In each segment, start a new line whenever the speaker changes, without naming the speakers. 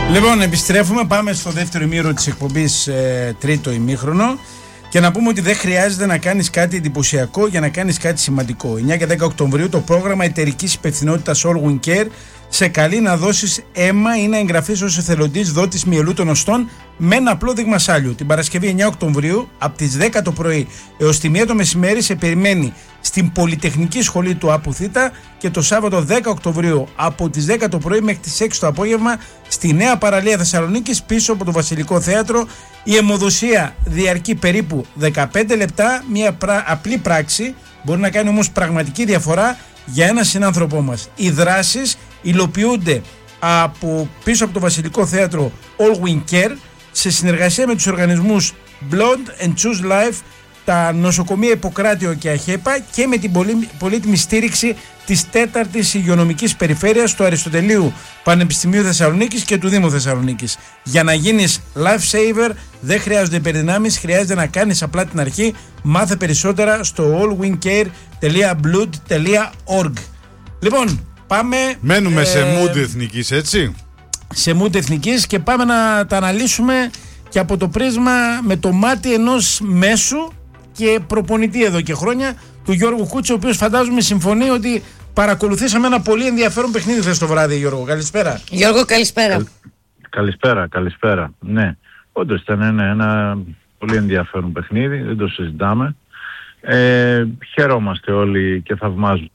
Λοιπόν, επιστρέφουμε, πάμε στο δεύτερο ημίωρο της εκπομπής, τρίτο ημίχρονο, και να πούμε ότι δεν χρειάζεται να κάνεις κάτι εντυπωσιακό για να κάνεις κάτι σημαντικό. 9 και 10 Οκτωβρίου το πρόγραμμα εταιρικής υπευθυνότητας All Wing Care σε καλεί να δώσεις αίμα ή να εγγραφείς ως εθελοντής δότης μυελού των οστών με ένα απλό δείγμα σάλιου. Την Παρασκευή 9 Οκτωβρίου από τις 10 το πρωί έως τη 1 το μεσημέρι σε περιμένει στην Πολυτεχνική Σχολή του Άπου Θήτα, και το Σάββατο 10 Οκτωβρίου από τις 10 το πρωί μέχρι τις 6 το απόγευμα στη Νέα Παραλία Θεσσαλονίκης πίσω από το Βασιλικό Θέατρο. Η αιμοδοσία διαρκεί περίπου 15 λεπτά, μια απλή πράξη μπορεί να κάνει όμως πραγματική διαφορά για έναν συνάνθρωπό μας. Οι δράσεις υλοποιούνται από πίσω από το Βασιλικό Θέατρο All Wing Care σε συνεργασία με τους οργανισμούς Blood and Choose Life, τα νοσοκομεία Ιπποκράτιο και ΑΧΕΠΑ και με την πολύτιμη στήριξη της 4ης Υγειονομικής Περιφέρειας του Αριστοτελείου Πανεπιστημίου Θεσσαλονίκης και του Δήμου Θεσσαλονίκης. Για να γίνεις life saver δεν χρειάζονται υπερδυνάμεις, χρειάζεται να κάνεις απλά την αρχή. Μάθε περισσότερα στο allwingcare.blood.org. Λοιπόν, πάμε.
Μένουμε σε mood εθνικής, έτσι.
Σε mood εθνικής, και πάμε να τα αναλύσουμε και από το πρίσμα με το μάτι ενός μέσου και προπονητή εδώ και χρόνια, του Γιώργου Κούτση, ο οποίος φαντάζομαι συμφωνεί ότι παρακολουθήσαμε ένα πολύ ενδιαφέρον παιχνίδι χθες το βράδυ. Γιώργο, καλησπέρα.
Γιώργο, καλησπέρα.
Καλησπέρα. Ναι, όντως ήταν ένα πολύ ενδιαφέρον παιχνίδι, δεν το συζητάμε. Χαιρόμαστε όλοι και θαυμάζουμε.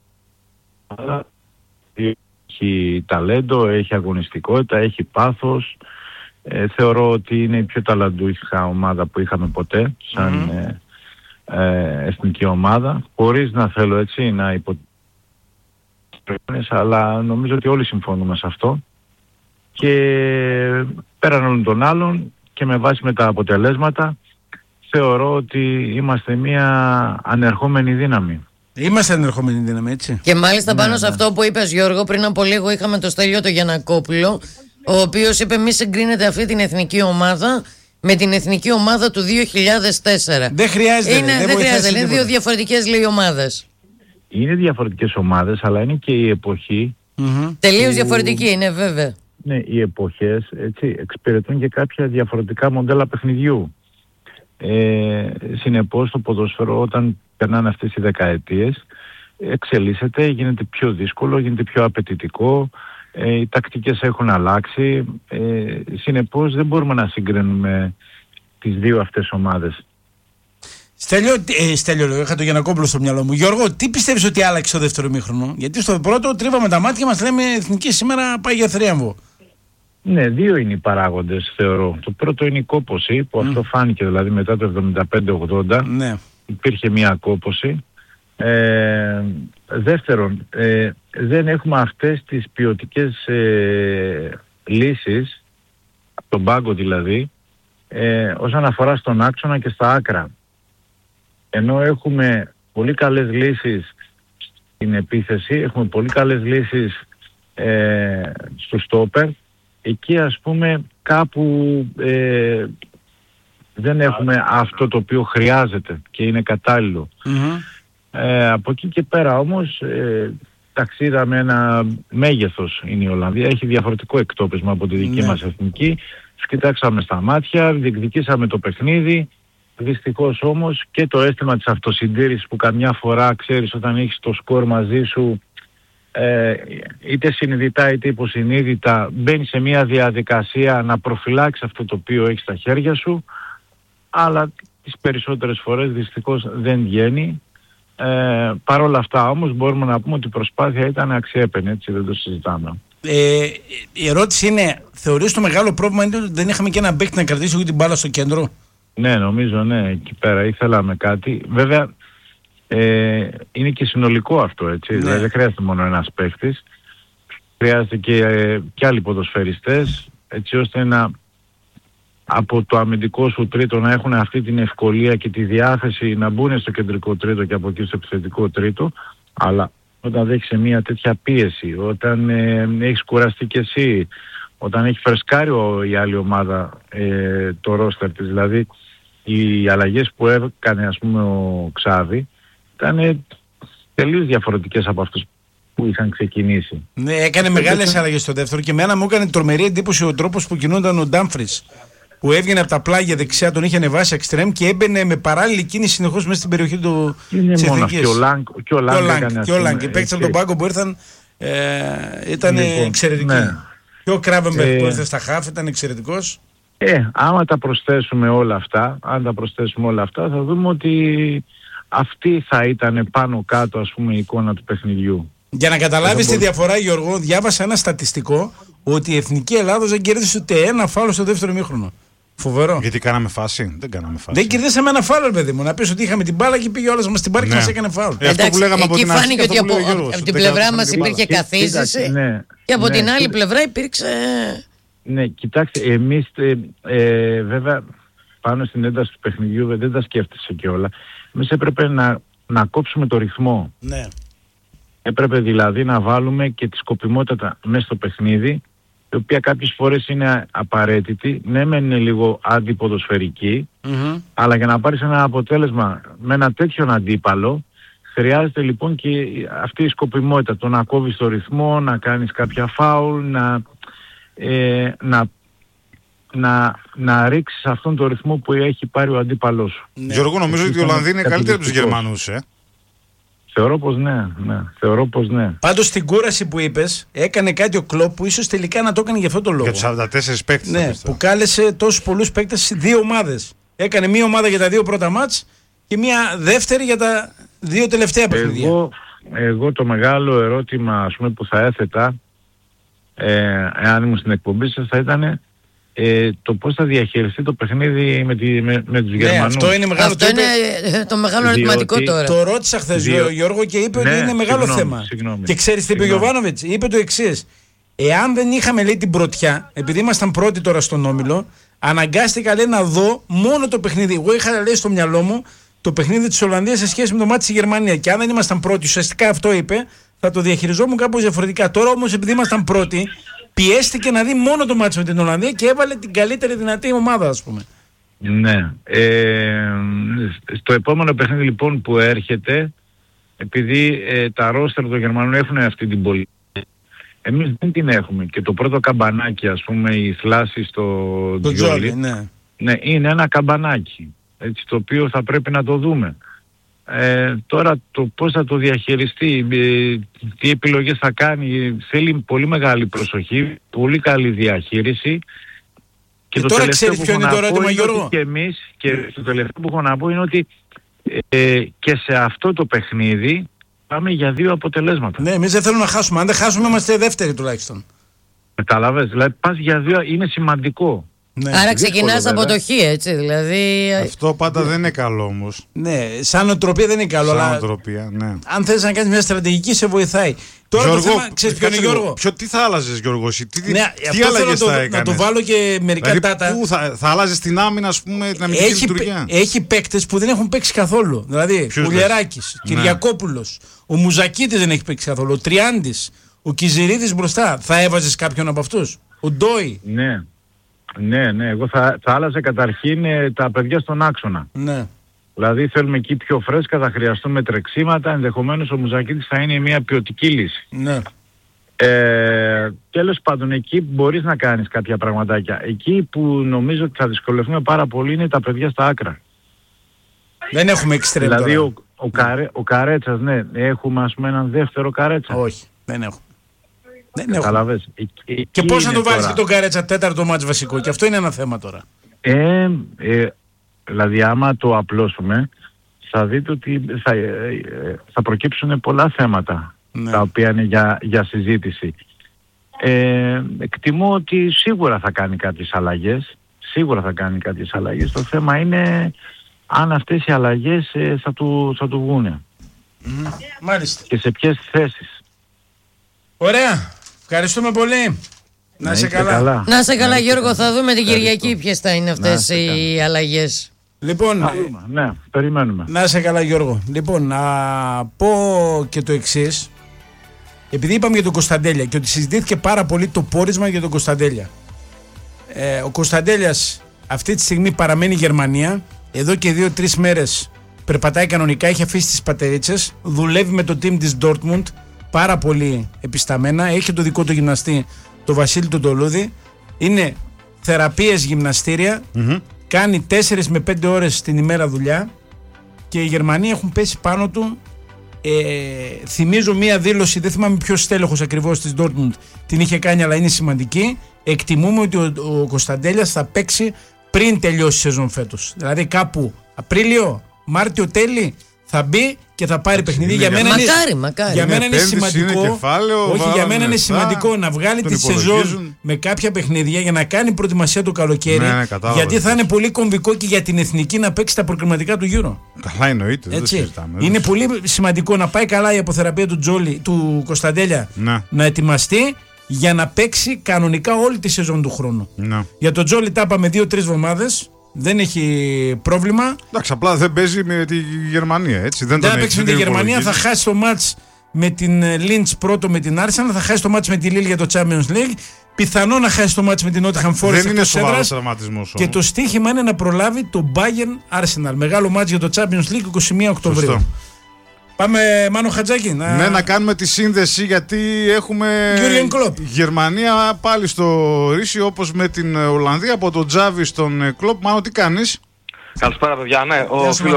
Έχει ταλέντο, έχει αγωνιστικότητα, έχει πάθος. Θεωρώ ότι είναι η πιο ταλαντούχα ομάδα που είχαμε ποτέ σαν εθνική ομάδα, χωρίς να θέλω έτσι να υποτιμήσω, αλλά νομίζω ότι όλοι συμφωνούμε σε αυτό, και πέραν όλων των άλλων και με βάση με τα αποτελέσματα θεωρώ ότι είμαστε μια ανερχόμενη δύναμη.
Είμαστε ανερχόμενη δύναμη, έτσι.
Και μάλιστα πάνω σε αυτό που είπες, Γιώργο, πριν από λίγο είχαμε το Στέλιο το Γιαννακόπουλο, ο οποίος είπε μη συγκρίνεται αυτή την εθνική ομάδα με την εθνική ομάδα του 2004.
Δεν χρειάζεται.
Δεν χρειάζεται. Είναι δύο διαφορετικές, λέει, ομάδες.
Είναι διαφορετικές ομάδες, αλλά είναι και η εποχή.
Τελείως διαφορετική είναι, βέβαια.
Ναι, οι εποχές έτσι εξυπηρετούν και κάποια διαφορετικά μοντέλα παιχνιδιού. Συνεπώς το ποδόσφαιρο, όταν περνάνε αυτές οι δεκαετίες, εξελίσσεται, γίνεται πιο δύσκολο, γίνεται πιο απαιτητικό. Οι τακτικές έχουν αλλάξει, συνεπώς δεν μπορούμε να συγκρίνουμε τις δύο αυτές ομάδες.
Στέλιο, είχα το Γιαννακόπουλο στο μυαλό μου. Γιώργο, τι πιστεύεις ότι άλλαξε στο δεύτερο ημίχρονο? Γιατί στο πρώτο τρίβαμε τα μάτια μας, λέμε εθνική σήμερα πάει για θρίαμβο.
Ναι, δύο είναι οι παράγοντες θεωρώ. Το πρώτο είναι η κόπωση, που αυτό φάνηκε δηλαδή μετά το 75-80.
Ναι.
Υπήρχε μια κόπωση. Δεύτερον, δεν έχουμε αυτές τις ποιοτικές λύσεις, τον πάγκο δηλαδή, όσον αφορά στον άξονα και στα άκρα. Ενώ έχουμε πολύ καλές λύσεις στην επίθεση, έχουμε πολύ καλές λύσεις στο στόπερ, εκεί ας πούμε κάπου δεν έχουμε αυτό το οποίο χρειάζεται και είναι κατάλληλο. Από εκεί και πέρα όμως ταξίδα με ένα μέγεθος είναι η Ολλανδία, έχει διαφορετικό εκτόπισμα από τη δική μας εθνική. Κοιτάξαμε στα μάτια, διεκδικήσαμε το παιχνίδι. Δυστυχώς όμως και το αίσθημα της αυτοσυντήρησης που καμιά φορά ξέρεις όταν έχεις το σκορ μαζί σου, είτε συνειδητά είτε υποσυνείδητα, μπαίνει σε μια διαδικασία να προφυλάξεις αυτό το οποίο έχεις στα χέρια σου, αλλά τις περισσότερες φορές δυστυχώς δεν βγαίνει. Παρ' όλα αυτά όμως μπορούμε να πούμε ότι η προσπάθεια ήταν αξιέπαινη, έτσι δεν το συζητάμε.
Η ερώτηση είναι, θεωρείς το μεγάλο πρόβλημα είναι ότι δεν είχαμε και ένα παίκτη να κρατήσει την μπάλα στο κέντρο?
Ναι, νομίζω ναι, εκεί πέρα ήθελαμε κάτι. Βέβαια είναι και συνολικό αυτό, έτσι.
Ναι.
Δηλαδή δεν χρειάζεται μόνο ένας παίκτης, χρειάζεται και άλλοι ποδοσφαιριστές, έτσι ώστε να από το αμυντικό σου τρίτο να έχουν αυτή την ευκολία και τη διάθεση να μπουν στο κεντρικό τρίτο και από εκεί στο επιθετικό τρίτο. Αλλά όταν δέχεσαι μια τέτοια πίεση, όταν έχεις κουραστεί κι εσύ, όταν έχει φρεσκάρει η άλλη ομάδα το ρόστερ της, δηλαδή οι αλλαγές που έκανε ας πούμε ο Ξάβη ήταν τελείως διαφορετικές από αυτούς που είχαν ξεκινήσει.
Ναι, έκανε μεγάλες αλλαγές στο δεύτερο και εμένα μου έκανε τρομερή εντύπωση ο τρόπος που κινούνταν ο Ντάμφρις. Που έβγαινε από τα πλάγια δεξιά, τον είχε ανεβάσει εξτρέμ και έμπαινε με παράλληλη κίνηση συνεχώς μέσα στην περιοχή του της Εθνικής.
Και ο Λάγκ.
Οι παίκτες από τον πάγκο που ήρθαν ήταν εξαιρετικοί.
Ναι.
Και ο Κράβενμπεργκ που ήρθε στα χάφ ήταν εξαιρετικός.
Άμα τα προσθέσουμε όλα αυτά, θα δούμε ότι αυτή θα ήταν πάνω κάτω, ας πούμε, η εικόνα του παιχνιδιού.
Για να καταλάβεις τη διαφορά, Γιώργο, διάβασα ένα στατιστικό ότι η Εθνική Ελλάδος δεν κέρδισε ούτε ένα φάουλ στο δεύτερο ημίχρονο. Φοβερό.
Γιατί κάναμε φάση. Δεν κάναμε φάση.
Δεν κερδίσαμε ένα φάουλ, παιδί μου. Να πεις ότι είχαμε την μπάλα και πήγε όλος μας στην μπάλα και μας έκανε φάουλ.
Αυτό που λέγαμε από την αρχή.
Φάνηκε ότι από την πλευρά μας υπήρχε καθίζηση και από την άλλη πλευρά υπήρξε.
Ναι, κοιτάξτε, εμείς βέβαια πάνω στην ένταση του παιχνιδιού δεν τα σκέφτεσαι και όλα. Εμείς έπρεπε να κόψουμε το ρυθμό.
Ναι.
Έπρεπε δηλαδή να βάλουμε και τη σκοπιμότητα μέσα στο παιχνίδι, η οποία κάποιες φορές είναι απαραίτητη. Ναι, μεν είναι λίγο αντιποδοσφαιρική, αλλά για να πάρεις ένα αποτέλεσμα με ένα τέτοιον αντίπαλο, χρειάζεται λοιπόν και αυτή η σκοπιμότητα, το να κόβεις το ρυθμό, να κάνεις κάποια φάουλ, να ρίξεις αυτόν τον ρυθμό που έχει πάρει ο αντίπαλός σου.
Γιώργο, νομίζω ότι η Ολλανδία είναι καλύτερη από τους Γερμανούς,
Θεωρώ πως ναι.
Πάντως στην κούραση που είπες, έκανε κάτι ο Κλοπ που ίσως τελικά να το έκανε για αυτόν τον λόγο.
Για τους 44 παίκτες.
Ναι, που κάλεσε τόσους πολλούς παίκτες σε δύο ομάδες. Έκανε μία ομάδα για τα δύο πρώτα μάτς και μία δεύτερη για τα δύο τελευταία παιχνίδια.
Εγώ το μεγάλο ερώτημα, ας πούμε, που θα έθετα, εάν ήμουν στην εκπομπή σας, θα ήταν το πώς θα διαχειριστεί το παιχνίδι με τους Γερμανούς.
Αυτό είναι μεγάλο,
αυτό είναι το μεγάλο ερωτηματικό τώρα.
Το ρώτησα χθες ο Γιώργο και είπε ότι είναι μεγάλο θέμα. Και ξέρεις τι είπε ο Γιοβάνοβιτς? Είπε το εξής: εάν δεν είχαμε, λέει, την πρωτιά, επειδή ήμασταν πρώτοι τώρα στον όμιλο, αναγκάστηκα, λέει, να δω μόνο το παιχνίδι. Εγώ είχα, λέει, στο μυαλό μου το παιχνίδι της Ολλανδίας σε σχέση με το μάτι της Γερμανία. Και αν δεν ήμασταν πρώτοι, ουσιαστικά αυτό είπε, θα το διαχειριζόμουν κάπως διαφορετικά. Τώρα όμως, επειδή ήμασταν πρώτοι, πιέστηκε να δει μόνο το μάτσο με την Ολλανδία και έβαλε την καλύτερη δυνατή ομάδα, ας πούμε.
Ναι. Στο επόμενο παιχνίδι λοιπόν που έρχεται, επειδή τα ρόστερ των Γερμανών έχουν αυτή την πολιτική, εμείς δεν την έχουμε. Και το πρώτο καμπανάκι, ας πούμε, η θλάση στο Τζόλι, ναι, είναι ένα καμπανάκι, έτσι, το οποίο θα πρέπει να το δούμε. Τώρα το πώς θα το διαχειριστεί, τι επιλογές θα κάνει, θέλει πολύ μεγάλη προσοχή, πολύ καλή διαχείριση. Και το
τώρα ξέρεις ποιο είναι το ερώτημα, Γιώργο?
Και εμείς, και το τελευταίο που έχω να πω είναι ότι και σε αυτό το παιχνίδι πάμε για δύο αποτελέσματα.
Ναι, εμείς δεν θέλουμε να χάσουμε. Αν δεν χάσουμε είμαστε δεύτεροι τουλάχιστον.
Καταλαβαίνεις, δηλαδή πας για δύο, είναι σημαντικό.
Ναι. Άρα ξεκινάς από το χ, έτσι, δηλαδή.
Αυτό πάντα δεν είναι καλό όμως.
Ναι, σαν νοοτροπία δεν είναι καλό.
Σαν
αλλά
νοοτροπία, ναι.
αν θες να κάνεις μια στρατηγική, σε βοηθάει. Τώρα
Γιώργο,
το θέμα, ξέρεις ποιο είναι, Γιώργο?
Τι θα άλλαζες, Γιώργο, εσύ? Τι
αλλαγές θα έκανες? Να το βάλω και μερικά
δηλαδή,
τάτα.
Πού θα άλλαζες την άμυνα, ας πούμε, την αμυντική λειτουργία?
Έχει παίκτες που δεν έχουν παίξει καθόλου. Δηλαδή, Κουλιεράκης, Κυριακόπουλος, ο Μουζακίτης δεν έχει παίξει καθόλου, ο Τριάντης, ο Κιζηρίδης μπροστά. Θα έβαζες κάποιον από αυτούς? Ο Ντόι.
Ναι, εγώ θα άλλαζε καταρχήν τα παιδιά στον άξονα.
Ναι.
Δηλαδή θέλουμε εκεί πιο φρέσκα, θα χρειαστούμε τρεξίματα, ενδεχομένως ο Μουζακίτης θα είναι μια ποιοτική λύση.
Ναι.
Τέλος πάντων, εκεί μπορείς να κάνεις κάποια πραγματάκια. Εκεί που νομίζω ότι θα δυσκολευτούμε πάρα πολύ είναι τα παιδιά στα άκρα.
Δεν έχουμε εξτρέμ.
Δηλαδή ο Καρέτσας, ναι, έχουμε, ας πούμε, έναν δεύτερο Καρέτσα.
Όχι, δεν έχουμε.
Καταλαβες.
Και πώς να το βάλεις και τον Καρέτσα τέταρτο μάτς βασικό? Και αυτό είναι ένα θέμα τώρα.
Δηλαδή άμα το απλώσουμε, θα δείτε ότι θα προκύψουν πολλά θέματα, ναι, τα οποία είναι για συζήτηση. Εκτιμώ ότι σίγουρα θα κάνει κάποιες αλλαγές. Το θέμα είναι αν αυτές οι αλλαγές θα του βγούνε.
Μάλιστα.
Και σε ποιες θέσεις.
Ωραία. Ευχαριστούμε πολύ. Να είσαι καλά.
Να είσαι καλά, Γιώργο. Θα δούμε την Κυριακή ποιες θα είναι αυτές οι αλλαγές.
Λοιπόν,
ναι, περιμένουμε.
Να είσαι καλά, Γιώργο. Λοιπόν, να πω και το εξής. Επειδή είπαμε για τον Κωνσταντέλια και ότι συζητήθηκε πάρα πολύ το πόρισμα για τον Κωνσταντέλια. Ο Κωνσταντέλιας αυτή τη στιγμή παραμένει Γερμανία. Εδώ και 2-3 μέρες περπατάει κανονικά, έχει αφήσει τις πατερίτσες. Δουλεύει με το team της Dortmund. πάρα πολύ επισταμένα. Έχει το δικό του γυμναστή, το Βασίλη τον Τολούδη. Είναι θεραπείες γυμναστήρια. Κάνει 4 με 5 ώρες την ημέρα δουλειά. Και οι Γερμανοί έχουν πέσει πάνω του. Θυμίζω μία δήλωση, δεν θυμάμαι ποιος τέλεχος ακριβώς της Dortmund την είχε κάνει, αλλά είναι σημαντική. Εκτιμούμε ότι ο Κωνσταντέλιας θα παίξει πριν τελειώσει η σεζόν φέτος. Δηλαδή κάπου Απρίλιο, Μάρτιο τέλη θα μπει και θα πάρει παιχνίδι. Για μένα
μακάρι.
είναι σημαντικό.
Είναι κεφάλαιο,
όχι, για μένα είναι σημαντικό να βγάλει τη σεζόν με κάποια παιχνίδια για να κάνει προετοιμασία το καλοκαίρι. Γιατί θα είναι πολύ κομβικό και για την εθνική να παίξει τα προκριματικά του Euro.
Καλά, εννοείται. Δεν το συζητάμε.
Είναι πολύ σημαντικό να πάει καλά η αποθεραπεία του Κωνσταντέλια να ετοιμαστεί για να παίξει κανονικά όλη τη σεζόν του χρόνου. Για τον Τζόλι τα είπαμε 2-3 εβδομάδες. Δεν έχει πρόβλημα.
Εντάξει, απλά δεν παίζει με τη Γερμανία, έτσι. Δεν
θα παίξει με τη Γερμανία, θα χάσει το μάτς με την Lynch πρώτο με την Arsenal, θα χάσει το μάτς με τη Lille για το Champions League. Πιθανό να χάσει το μάτς με την Nottingham Forest.
Δεν είναι σοβαρός τραυματισμός.
Και το στοίχημα είναι να προλάβει το Bayern Arsenal. Μεγάλο μάτς για το Champions League 21 Οκτωβρίου.
Σωστό.
Πάμε, Μάνο Χατζάκη.
Να κάνουμε τη σύνδεση, γιατί έχουμε Γερμανία πάλι στο ρίσι, όπως με την Ολλανδία, από τον Τζάβι στον Κλοπ. Μάνο, τι κάνεις?
Καλησπέρα παιδιά. Ναι,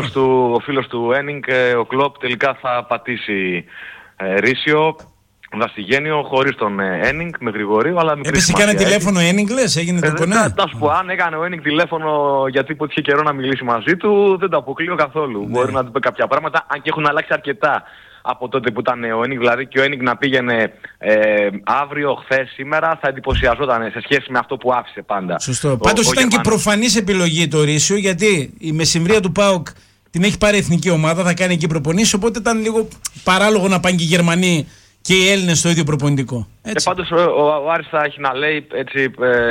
ο φίλος του Ένινγκ, ο Κλοπ, τελικά θα πατήσει ρίσιο, δαστιγένειο, χωρίς τον Ένινγκ, με Γρηγορίου, αλλά μικρή σημασία.
Έπεσε κανένα τηλέφωνο Ένινγκ, λες, έγινε το κονέ?
Θα σου πω, αν έκανε ο Ένινγκ τηλέφωνο γιατί είχε καιρό να μιλήσει μαζί του, δεν το αποκλείω καθόλου. Ναι. Μπορεί να του πει κάποια πράγματα, αν και έχουν αλλάξει αρκετά από τότε που ήταν ο Ένινγκ. Δηλαδή και ο Ένινγκ να πήγαινε αύριο, χθες, σήμερα, θα εντυπωσιαζόταν σε σχέση με αυτό που άφησε πάντα.
Σωστό. Πάντως ήταν και προφανής επιλογή το ρίσιο, γιατί η μεσημβρία του ΠΑΟΚ την έχει πάρει η εθνική ομάδα, θα κάνει εκεί προπονήσεις, οπότε ήταν λίγο παράλογο να πάνε και οι Γερμανοί και οι Έλληνες στο ίδιο προπονητικό.
Πάντως ο Άρης θα έχει να λέει έτσι,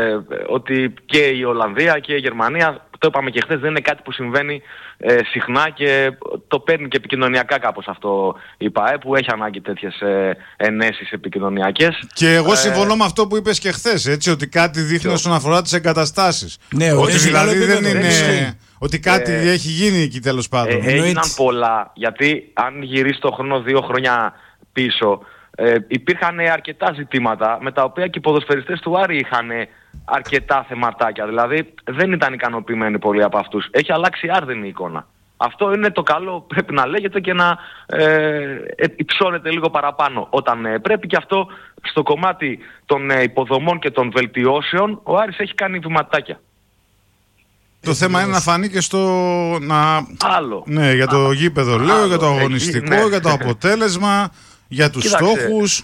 ότι και η Ολλανδία και η Γερμανία, το είπαμε και χθες, δεν είναι κάτι που συμβαίνει συχνά και το παίρνει και επικοινωνιακά κάπως αυτό η ΠΑΕ, που έχει ανάγκη τέτοιες ενέσεις επικοινωνιακές.
Και εγώ συμφωνώ με αυτό που είπες και χθες, έτσι, ότι κάτι δείχνει όσον αφορά τις εγκαταστάσεις.
Ναι,
ότι δηλαδή δεν είναι ότι κάτι έχει γίνει εκεί τέλος πάντων.
Έγιναν πολλά, γιατί αν γυρίσει το χρόνο 2 χρόνια πίσω, υπήρχαν αρκετά ζητήματα με τα οποία και οι ποδοσφαιριστές του Άρη είχαν αρκετά θεματάκια. Δηλαδή δεν ήταν ικανοποιημένοι πολλοί από αυτούς. Έχει αλλάξει άρδινη εικόνα. Αυτό είναι το καλό, πρέπει να λέγεται και να υψώνεται λίγο παραπάνω όταν πρέπει, και αυτό στο κομμάτι των υποδομών και των βελτιώσεων ο Άρης έχει κάνει βηματάκια.
Το θέμα είναι να φανεί και στο...
Άλλο.
Ναι, για το γήπεδο λέω, για το αγωνιστικό, για το αποτέλεσμα, για τους στόχους.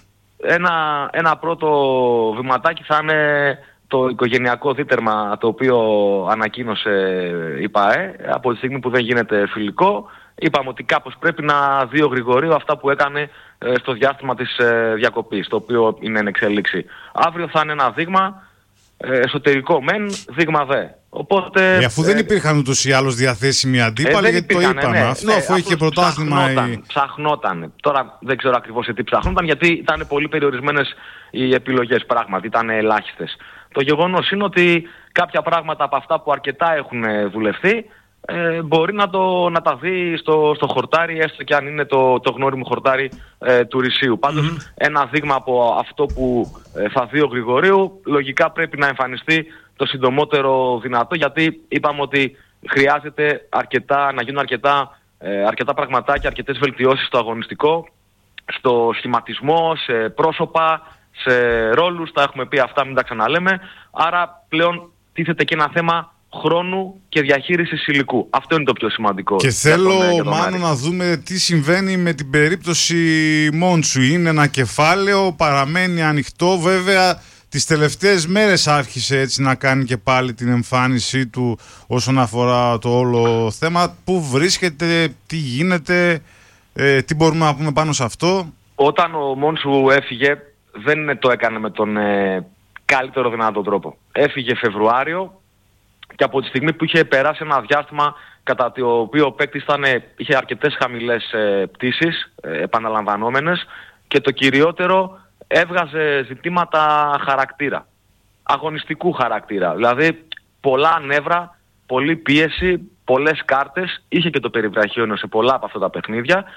Ένα πρώτο βηματάκι θα είναι το οικογενειακό δίτερμα, το οποίο ανακοίνωσε η ΠΑΕ. Από τη στιγμή που δεν γίνεται φιλικό, είπαμε ότι κάπως πρέπει να δει ο Γρηγορίου αυτά που έκανε στο διάστημα της διακοπής, το οποίο είναι εν εξελίξη. Αύριο θα είναι ένα δείγμα, εσωτερικό μεν, δείγμα δε. Οπότε,
αφού δεν υπήρχαν ούτως ή άλλως διαθέσιμοι αντίπαλοι, γιατί το είπαμε αυτό, αφού είχε πρωτάθλημα.
Ψαχνόταν. Τώρα δεν ξέρω ακριβώς σε τι ψαχνόταν, γιατί ήταν πολύ περιορισμένες οι επιλογές, πράγματι, ήταν ελάχιστες. Το γεγονός είναι ότι κάποια πράγματα από αυτά που αρκετά έχουν δουλευτεί, μπορεί να τα δει στο χορτάρι, έστω και αν είναι το γνώριμο χορτάρι του Ρησίου. Πάντως ένα δείγμα από αυτό που θα δει ο Γρηγορίου λογικά πρέπει να εμφανιστεί το συντομότερο δυνατό, γιατί είπαμε ότι χρειάζεται να γίνουν αρκετά πραγματάκια, αρκετές βελτιώσεις στο αγωνιστικό, στο σχηματισμό, σε πρόσωπα, σε ρόλους, τα έχουμε πει αυτά, μην τα ξαναλέμε. Άρα πλέον τίθεται και ένα θέμα χρόνου και διαχείρισης υλικού. Αυτό είναι το πιο σημαντικό.
Και θέλω μάλλον να δούμε τι συμβαίνει με την περίπτωση Μόντσου. Είναι ένα κεφάλαιο, παραμένει ανοιχτό. Βέβαια τις τελευταίες μέρες άρχισε έτσι να κάνει και πάλι την εμφάνισή του όσον αφορά το όλο θέμα. Πού βρίσκεται, τι γίνεται, τι μπορούμε να πούμε πάνω σε αυτό?
Όταν ο Μόντσου έφυγε, δεν το έκανε με τον καλύτερο δυνατό τρόπο. Έφυγε Φεβρουάριο και από τη στιγμή που είχε περάσει ένα διάστημα κατά το οποίο ο παίκτης είχε αρκετές χαμηλές πτήσεις, επαναλαμβανόμενες, και το κυριότερο, έβγαζε ζητήματα χαρακτήρα, αγωνιστικού χαρακτήρα. Δηλαδή πολλά νεύρα, πολλή πίεση, πολλές κάρτες, είχε και το περιβραχίωνο σε πολλά από αυτά τα παιχνίδια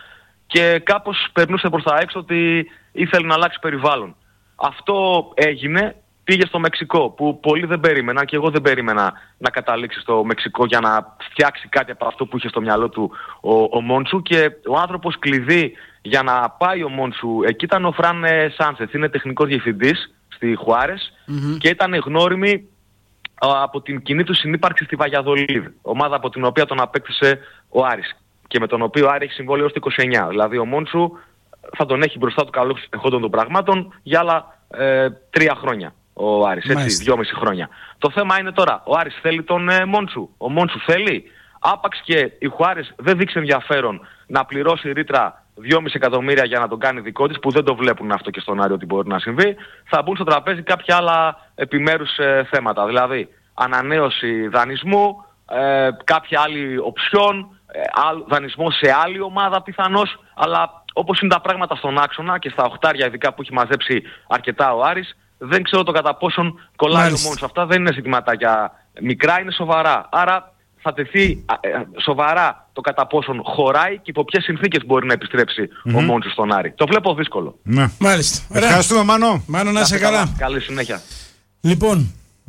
και κάπως περνούσε προς τα έξω ότι ήθελε να αλλάξει περιβάλλον. Αυτό έγινε, πήγε στο Μεξικό, που πολλοί δεν περίμεναν και εγώ δεν περίμενα να καταλήξει στο Μεξικό για να φτιάξει κάτι από αυτό που είχε στο μυαλό του ο Μόντσου, και ο άνθρωπος κλειδί για να πάει ο Μόντσου εκεί ήταν ο Φραν Σάντσεθ, είναι τεχνικός διευθυντής στη Χουάρες και ήταν γνώριμη από την κοινή του συνύπαρξη στη Βαγιαδολίδ, ομάδα από την οποία τον απέκτησε ο Άρης και με τον οποίο ο Άρης έχει συμβόλαιο ως το 29. Δηλαδή ο Μόντσου θα τον έχει μπροστά του καλούς εχόντων των πραγμάτων για άλλα 3 χρόνια ο Άρης, έτσι, 2,5 χρόνια. Το θέμα είναι τώρα, ο Άρης θέλει τον Μόντσου, ο Μόντσου θέλει, άπαξ και η Χουάρες δεν δείξει ενδιαφέρον να πληρώσει ρήτρα 2,5 εκατομμύρια για να τον κάνει δικό της, που δεν το βλέπουν αυτό και στον Άρη ότι μπορεί να συμβεί, θα μπουν στο τραπέζι κάποια άλλα επιμέρους θέματα. Δηλαδή, ανανέωση δανεισμού, κάποια άλλη οψιόν, δανεισμό σε άλλη ομάδα πιθανώς, αλλά όπως είναι τα πράγματα στον άξονα και στα οχτάρια ειδικά που έχει μαζέψει αρκετά ο Άρης, δεν ξέρω το κατά πόσον κολλάει ο μόνος. Αυτά δεν είναι ζητηματάκια μικρά, είναι σοβαρά. Άρα θα τεθεί σοβαρά το κατά πόσον χωράει και υπό ποιες συνθήκες μπορεί να επιστρέψει ο Μόντσος στον Άρη. Το βλέπω δύσκολο.
Ναι. Μάλιστα.
Ευχαριστούμε, Μάνο.
Μάνο, να είσαι καλά.
Καλή συνέχεια.
Λοιπόν,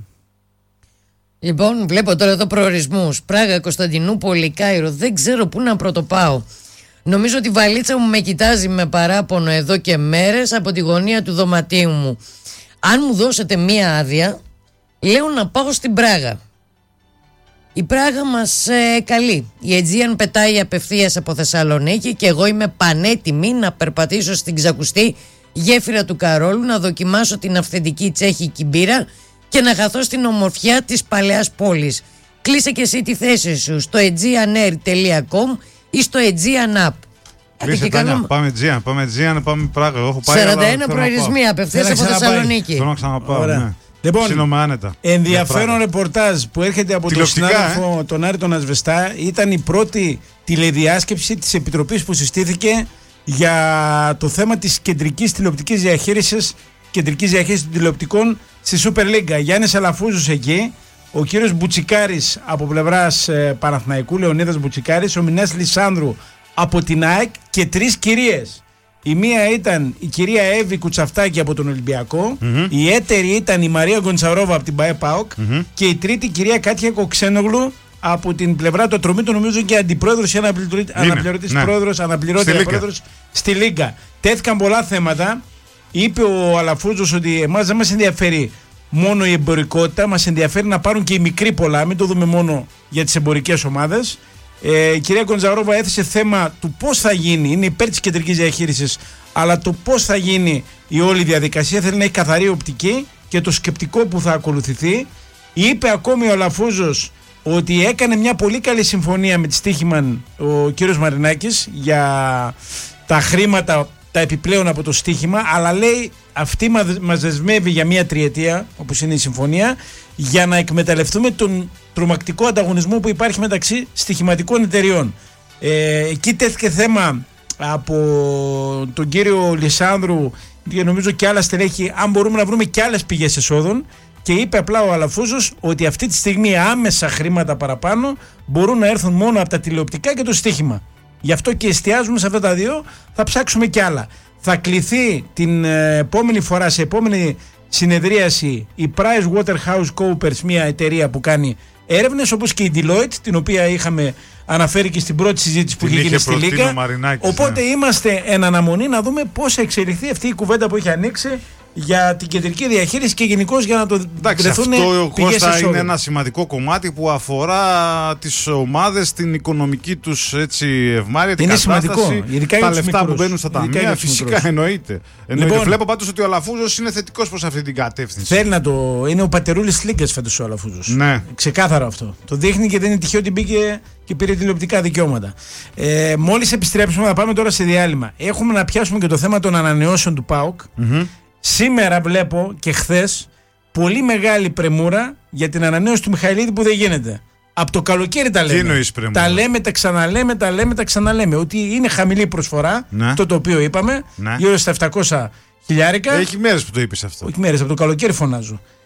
βλέπω τώρα εδώ προορισμούς. Πράγα, Κωνσταντινούπολη, Κάιρο. Δεν ξέρω πού να πρωτοπάω. Νομίζω ότι η βαλίτσα μου με κοιτάζει με παράπονο εδώ και μέρες από τη γωνία του δωματίου μου. Αν μου δώσετε μία άδεια, λέω να πάω στην Πράγα. Η Πράγα μας καλεί. Η Aegean πετάει απευθείας από Θεσσαλονίκη και εγώ είμαι πανέτοιμη να περπατήσω στην ξακουστή γέφυρα του Καρόλου, να δοκιμάσω την αυθεντική τσέχικη μπύρα και να χαθώ στην ομορφιά της παλαιάς πόλης. Κλείσε και εσύ τη θέση σου στο aegeanair.com ή στο Aegean App.
Κλείσε, Τάνια, πάμε Aegean, πάμε Πράγα. Έχω πάει,
41 προορισμοί απευθείας από Θεσσαλονίκη.
Θέλω να ξαναπάω. Ναι.
Λοιπόν, ενδιαφέρον ρεπορτάζ που έρχεται από τον συνάδελφο τον Άρη τον Ασβεστά. Ήταν η πρώτη τηλεδιάσκεψη της Επιτροπής που συστήθηκε για το θέμα της κεντρικής τηλεοπτικής διαχείρισης, κεντρικής διαχείρισης των τηλεοπτικών στη Super League. Γιάννης Αλαφούζος εκεί, ο κύριος Μπουτσικάρης από πλευράς Παναθηναϊκού, Λεωνίδας Μπουτσικάρης, ο Μινάς Λισάνδρου από την ΑΕΚ και 3 κυρίες. Η μία ήταν η κυρία Εύη Κουτσαφτάκη από τον Ολυμπιακό, η έτερη ήταν η Μαρία Γκοντσαρόβα από την ΠΑΕ ΠΑΟΚ και η τρίτη η κυρία Κάτια Κοξένογλου από την πλευρά του Ατρωμίτου, νομίζω και αντιπρόεδρος ή αναπληρωτής πρόεδρος, αναπληρώτρια πρόεδρος στη Λίγκα. Τέθηκαν πολλά θέματα. Είπε ο Αλαφούζος ότι εμάς δεν μας ενδιαφέρει μόνο η εμπορικότητα, μας ενδιαφέρει να πάρουν και οι μικροί πολλά, μην το δούμε μόνο για τις εμπορικές ομάδες. Η κυρία Γκοντζαρόβα έθεσε θέμα του πώς θα γίνει, είναι υπέρ της κεντρικής διαχείρισης, αλλά το πώς θα γίνει η όλη διαδικασία, θέλει να έχει καθαρή οπτική και το σκεπτικό που θα ακολουθηθεί. Είπε ακόμη ο Αλαφούζος ότι έκανε μια πολύ καλή συμφωνία με τη Στίχημαν ο κύριος Μαρινάκης για τα χρήματα, τα επιπλέον από το στοίχημα, αλλά λέει αυτή μας δεσμεύει για μια τριετία, όπως είναι η συμφωνία, για να εκμεταλλευτούμε τον τρομακτικό ανταγωνισμό που υπάρχει μεταξύ στοιχηματικών εταιριών. Εκεί τέθηκε θέμα από τον κύριο Λισάνδρου και νομίζω και άλλα στελέχη, αν μπορούμε να βρούμε και άλλες πηγές εσόδων, και είπε απλά ο Αλαφούζος ότι αυτή τη στιγμή άμεσα χρήματα παραπάνω μπορούν να έρθουν μόνο από τα τηλεοπτικά και το στοίχημα. Γι' αυτό και εστιάζουμε σε αυτά τα δύο, θα ψάξουμε κι άλλα. Θα κληθεί την επόμενη φορά, σε επόμενη συνεδρίαση, η PricewaterhouseCoopers, μια εταιρεία που κάνει έρευνες, όπως και η Deloitte, την οποία είχαμε αναφέρει και στην πρώτη συζήτηση που είχε γίνει στη Λίγκα. Οπότε είμαστε εν αναμονή να δούμε πώς θα εξελιχθεί αυτή η κουβέντα που έχει ανοίξει για την κεντρική διαχείριση και γενικώς για να το βρεθούν πηγές εσόδων.
Είναι ένα σημαντικό κομμάτι που αφορά τις ομάδες, την οικονομική τους ευμάρεια, την κατάσταση, σημαντικό, τα λεφτά που μπαίνουν στα ταμεία, φυσικά εννοείται. Λοιπόν, βλέπω πάντως ότι ο Αλαφούζος είναι θετικός προς αυτή την κατεύθυνση.
Θέλει να το... Είναι ο πατερούλης της Λίγκας φέτος ο Αλαφούζος.
Ναι.
Ξεκάθαρο αυτό. Το δείχνει και δεν είναι τυχαίο ότι μπήκε και πήρε τηλεοπτικά δικαιώματα. Μόλις επιστρέψουμε, θα πάμε τώρα σε διάλειμμα. Έχουμε να πιάσουμε και το θέμα των ανανεώσεων του ΠΑΟΚ. Σήμερα βλέπω και χθες πολύ μεγάλη πρεμούρα για την ανανέωση του Μιχαηλίδη που δεν γίνεται. Από το καλοκαίρι τα λέμε. Τα λέμε, τα ξαναλέμε, τα ξαναλέμε. Ότι είναι χαμηλή προσφορά, αυτό το οποίο είπαμε, γύρω στα 700 χιλιάρικα.
Έχει μέρες που το είπες αυτό.
Όχι μέρες, από το καλοκαίρι φωνάζω.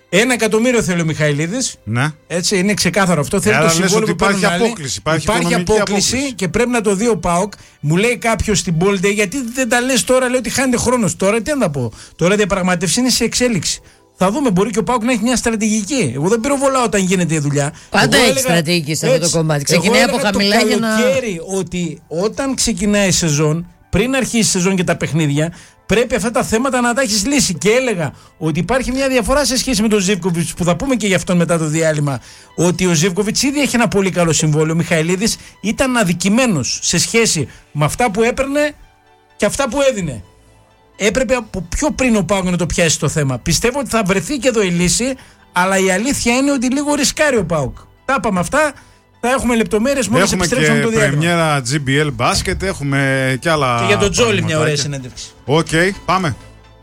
1 εκατομμύριο θέλει ο Μιχαηλίδης.
Ναι.
Έτσι, είναι ξεκάθαρο αυτό. Θέλει το συμβόλαιο που
υπάρχει απόκληση.
Υπάρχει απόκληση και πρέπει να το δει ο ΠΑΟΚ. Μου λέει κάποιος στην Bold Day, γιατί δεν τα λες τώρα, λέει ότι χάνεται χρόνος. Τώρα τι να τα πω. Τώρα η διαπραγματεύση είναι σε εξέλιξη. Θα δούμε, μπορεί και ο ΠΑΟΚ να έχει μια στρατηγική. Εγώ δεν πυροβολάω όταν γίνεται η δουλειά.
Πάντα έχει στρατηγική σε αυτό το κομμάτι. Ξεκινάει από χαμηλά για να.
Ότι όταν ξεκινάει η σεζόν, πριν αρχίσει η σεζόν και τα παιχνίδια, πρέπει αυτά τα θέματα να τα έχεις λύσει. Και έλεγα ότι υπάρχει μια διαφορά σε σχέση με τον Ζίβκοβιτς, που θα πούμε και γι' αυτόν μετά το διάλειμμα. Ότι ο Ζίβκοβιτς ήδη έχει ένα πολύ καλό συμβόλαιο. Ο Μιχαηλίδης ήταν αδικημένος σε σχέση με αυτά που έπαιρνε και αυτά που έδινε. Έπρεπε από πιο πριν ο ΠΑΟΚ να το πιάσει το θέμα. Πιστεύω ότι θα βρεθεί και εδώ η λύση, αλλά η αλήθεια είναι ότι λίγο ρισκάρει ο ΠΑΟΚ. Τα είπαμε αυτά. Θα έχουμε λεπτομέρειες μόλις επιστρέψουμε το διάλειμμα.
Έχουμε και πρεμιέρα GBL μπάσκετ, έχουμε και άλλα.
Και για τον Τζόλι μια ωραία συνέντευξη.
Οκ, πάμε.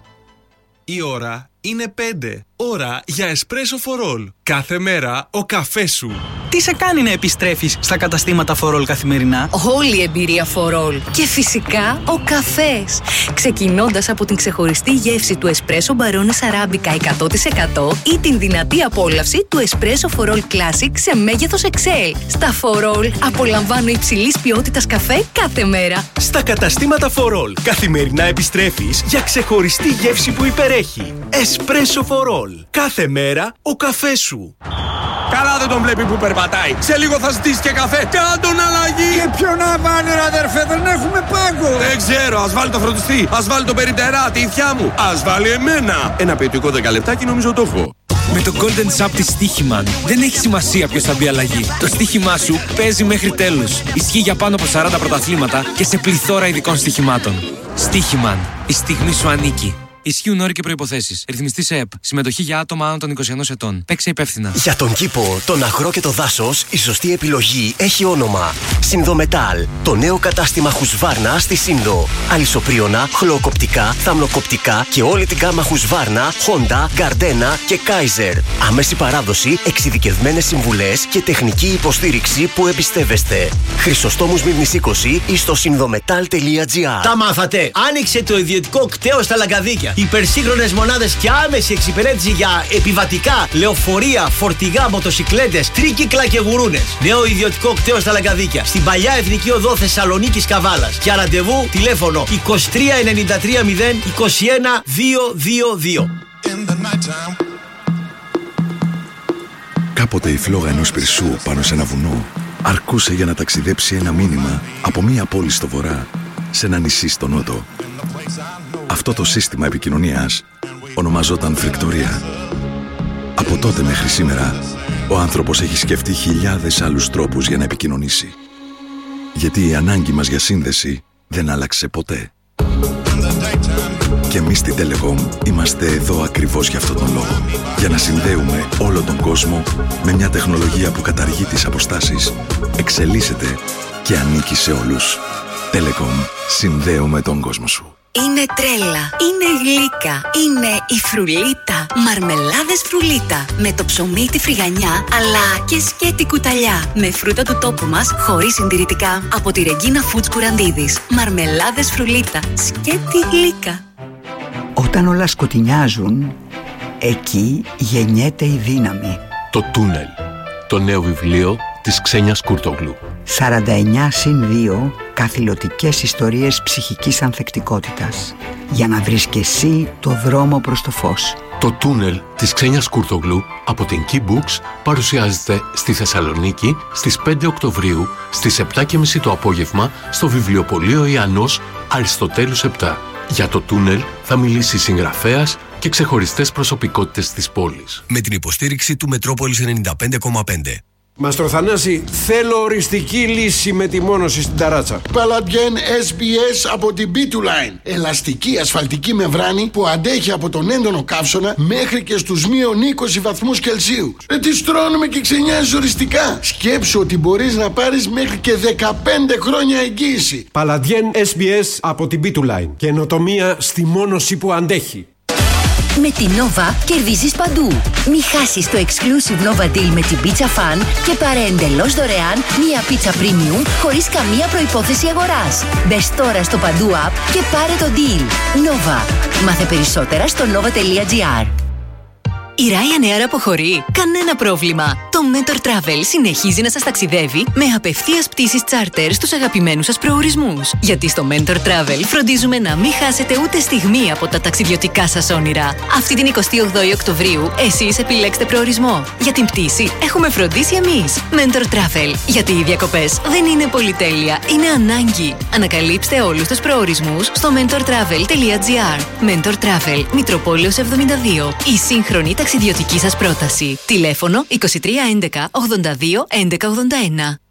Η ώρα είναι 5. Ώρα για Espresso for All. Κάθε μέρα ο καφές σου.
Τι σε κάνει να επιστρέφεις στα καταστήματα For All καθημερινά?
Όλη η εμπειρία For All. Και φυσικά ο καφές. Ξεκινώντας από την ξεχωριστή γεύση του Espresso Barones Arabica 100% ή την δυνατή απόλαυση του Espresso For All Classic σε μέγεθος Excel. Στα For All απολαμβάνω υψηλής ποιότητας καφέ κάθε μέρα.
Στα καταστήματα For All καθημερινά επιστρέφεις για ξεχωριστή γεύση που υπερέχει. Espresso For All. Κάθε μέρα ο καφές σου.
Καλά δεν τον βλέπει που περπατάει. Σε λίγο θα ζητήσει και καφέ. Κάντον αλλαγή.
Και ποιο να βάλει ρε αδερφέ, δεν έχουμε πάγκο.
Δεν ξέρω, ας βάλει το φροντιστή. Ας βάλει το περιπτερά, τη ηθιά μου. Ας βάλει εμένα. Ένα ποιοτικό 10 λεπτάκι νομίζω το έχω.
Με το Golden Shop της Στοίχημαν δεν έχει σημασία ποιος θα μπει αλλαγή. Το στοίχημά σου παίζει μέχρι τέλους. Ισχύει για πάνω από 40 πρωταθλήματα και σε πληθώρα ειδικών στοιχημάτων. Στοίχημαν. Η στιγμή σου ανήκει. Ισχύουν όροι και προϋποθέσεις. Ρυθμιστή σε ΕΠ. Συμμετοχή για άτομα άνω των 21 ετών. Παίξε υπεύθυνα.
Για τον κήπο, τον αγρό και το δάσος, η σωστή επιλογή έχει όνομα. Συνδομετάλ. Το νέο κατάστημα Husqvarna στη Σύνδο. Αλυσοπρίωνα, χλωοκοπτικά, θαμνοκοπτικά και όλη την γάμα Husqvarna, Honda, Gardena και Kaiser. Άμεση παράδοση, εξειδικευμένες συμβουλές και τεχνική υποστήριξη που εμπιστεύεστε. Χρυσοστόμους Μύρνης 20 ή στο συνδομετάλ.gr.
Τα μάθατε! Άνοιξε το ιδιωτικό κτέο στα Λαγκαδίκια. Υπερσύγχρονες μονάδες και άμεση εξυπηρέτηση για επιβατικά, λεωφορεία, φορτηγά, μοτοσικλέτες, τρίκυκλα και γουρούνες. Νέο ιδιωτικό κτέο στα Λαγκαδίκια. Στην παλιά Εθνική Οδό Θεσσαλονίκης Καβάλας. Για ραντεβού τηλέφωνο 23 93 0 21 222.
Κάποτε η φλόγα ενός πυρσού πάνω σε ένα βουνό αρκούσε για να ταξιδέψει ένα μήνυμα από μία πόλη στο βορρά σε ένα νησί στο νότο. Αυτό το σύστημα επικοινωνίας ονομαζόταν φρικτορία. Από τότε μέχρι σήμερα, ο άνθρωπος έχει σκεφτεί χιλιάδες άλλους τρόπους για να επικοινωνήσει. Γιατί η ανάγκη μας για σύνδεση δεν άλλαξε ποτέ. Και εμείς στην Telecom είμαστε εδώ ακριβώς για αυτόν τον λόγο. Για να συνδέουμε όλο τον κόσμο με μια τεχνολογία που καταργεί τις αποστάσεις, εξελίσσεται και ανήκει σε όλους. Telecom. Συνδέουμε τον κόσμο σου.
Είναι τρέλα, είναι γλύκα, είναι η φρουλίτα. Μαρμελάδες φρουλίτα. Με το ψωμί, τη φρυγανιά, αλλά και σκέτη κουταλιά. Με φρούτα του τόπου μας, χωρίς συντηρητικά. Από τη Regina Foods Κουραντίδης. Μαρμελάδες φρουλίτα. Σκέτη γλύκα.
Όταν όλα σκοτεινιάζουν, εκεί γεννιέται η δύναμη.
Το Τούνελ. Το νέο βιβλίο της Ξένιας Κούρτογλου.
49/2 καθηλωτικές ιστορίες ψυχικής ανθεκτικότητας. Για να βρεις και εσύ το δρόμο προς το φως.
Το Τούνελ της Ξένιας Κούρτογλου από την Key Books παρουσιάζεται στη Θεσσαλονίκη στις 5 Οκτωβρίου στις 7:30 το απόγευμα στο βιβλιοπωλείο Ιαννός Αριστοτέλους 7. Για το Τούνελ θα μιλήσει συγγραφέας και ξεχωριστές προσωπικότητες της πόλης.
Με την υποστήριξη του Μετρόπολης 95,5.
Μαστρο Θανάση, θέλω οριστική λύση με τη μόνωση στην ταράτσα.
Παλαντιέν SBS από την B2Line. Ελαστική ασφαλτική μεμβράνη που αντέχει από τον έντονο καύσωνα μέχρι και στους μείον 20 βαθμούς Κελσίου. Τι στρώνουμε και ξενιάζεις οριστικά. Σκέψου ότι μπορείς να πάρεις μέχρι και 15 χρόνια εγγύηση.
Παλαντιέν SBS από την B2Line. Καινοτομία στη μόνωση που αντέχει.
Με τη Nova κερδίζεις παντού. Μη χάσεις το exclusive Nova Deal με την Pizza Fan και πάρε εντελώς δωρεάν μία πίτσα premium χωρίς καμία προϋπόθεση αγοράς. Μπες τώρα στο Παντού app και πάρε το deal. Nova. Μάθε περισσότερα στο nova.gr. Η Ryanair αποχωρεί? Κανένα πρόβλημα. Το Mentor Travel συνεχίζει να σας ταξιδεύει με απευθείας πτήσεις charter στους αγαπημένους σας προορισμούς. Γιατί στο Mentor Travel φροντίζουμε να μην χάσετε ούτε στιγμή από τα ταξιδιωτικά σας όνειρα. Αυτή την 28η Οκτωβρίου εσείς επιλέξτε προορισμό. Για την πτήση έχουμε φροντίσει εμείς. Mentor Travel. Γιατί οι διακοπές δεν είναι πολυτέλεια, είναι ανάγκη. Ανακαλύψτε όλους τους προορισμούς στο mentortravel.gr. Mentor Travel, Μητροπόλεως 72. Η σύγχρονη ταξιδιωτική σας πρόταση. Τηλέφωνο 23 11 82 11 81.